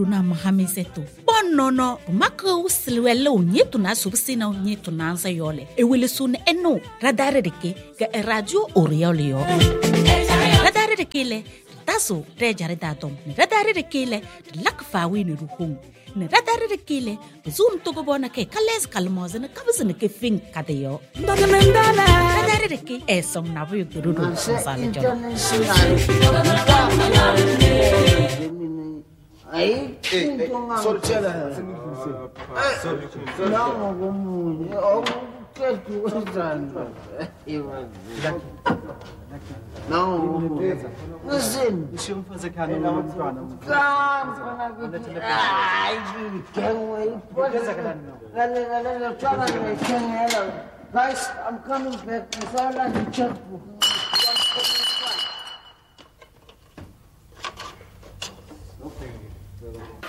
na mahamiseto bonnono maka usilwele unyetu na subsina unyetu na ansa yole ewele sun eno radare deke ga radio oriole yo radare deke le taso rejare datom radare deke le lakfawi ni ruhung ne radare deke le zum to go bona ke kales kalmoze ne kabzene ke fin kadeyo radare deke esong na bu yurudu sala jo Aí, sorteada. Não, vamos. O que é que você está? Não, listen. Deixa eu fazer carne na mão. Ai, quem é? Guys, I'm coming back. It's all like a checkbook. Okay.